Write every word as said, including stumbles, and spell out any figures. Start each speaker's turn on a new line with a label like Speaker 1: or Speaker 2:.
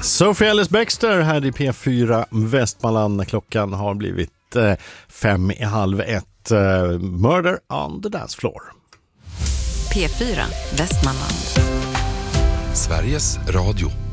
Speaker 1: Sophie Ellis-Bextor här i P fyra Västmanland när klockan har blivit eh, fem i halv ett. Eh, Murder on the Dance Floor.
Speaker 2: P fyra Västmanland.
Speaker 3: Sveriges Radio.